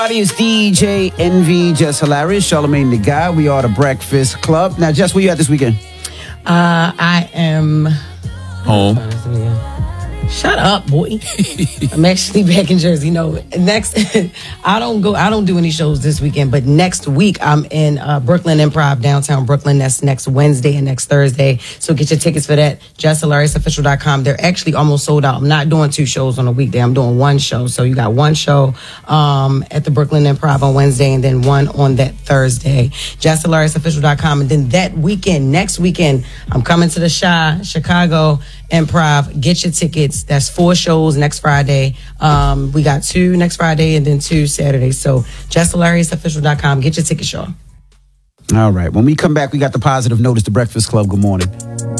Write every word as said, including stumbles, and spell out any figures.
It's D J Envy, Just Hilarious, Charlamagne the Guy. We are the Breakfast Club. Now, Jess, where you at this weekend? Uh, I am home. Shut up, boy. I'm actually back in Jersey. No, next, I don't go, I don't do any shows this weekend, but next week I'm in uh, Brooklyn Improv, downtown Brooklyn. That's next Wednesday and next Thursday. So get your tickets for that, just hilarious official dot com. They're actually almost sold out. I'm not doing two shows on a weekday. I'm doing one show. So you got one show um, at the Brooklyn Improv on Wednesday and then one on that Thursday. just hilarious official dot com. And then that weekend, next weekend, I'm coming to the Chi, Chicago Improv. Get your tickets. That's four shows next Friday. Um, we got two next Friday and then two Saturdays. So just hilarious official dot com. Get your tickets, y'all. All right. When we come back, we got the positive notice, the Breakfast Club. Good morning.